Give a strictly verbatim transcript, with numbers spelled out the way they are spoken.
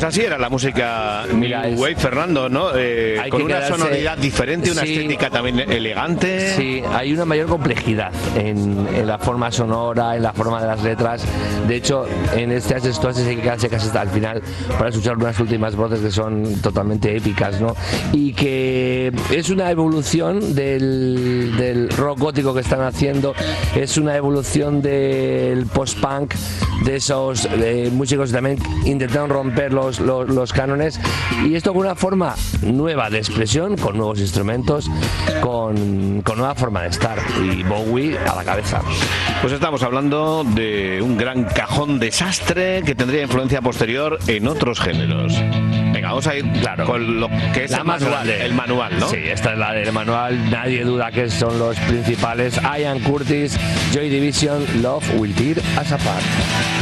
así era la música Mira, New es, Wave, Fernando, ¿no? Eh, con una quedarse, sonoridad diferente, una sí, estética también elegante. Sí, hay una mayor complejidad en, en la forma sonora, en la forma de las letras. De hecho, en este As Stones hay que quedarse casi hasta el final para escuchar unas últimas voces que son totalmente épicas, ¿no? Y que es una evolución del, del rock gótico que están haciendo, es una evolución del post-punk, de esos eh, músicos que también intentaron romper los, los, los cánones, y esto con una forma nueva de expresión, con nuevos instrumentos, con, con nueva forma de estar, y Bowie a la cabeza. Pues estamos hablando de un gran cajón desastre que tendría influencia posterior en otros géneros. Venga, vamos a ir claro con lo que es la el manual, grande. el manual, ¿no? Sí, esta es la del manual, nadie duda que son los principales. Ian Curtis, Joy Division, Love Will Tear Us Apart.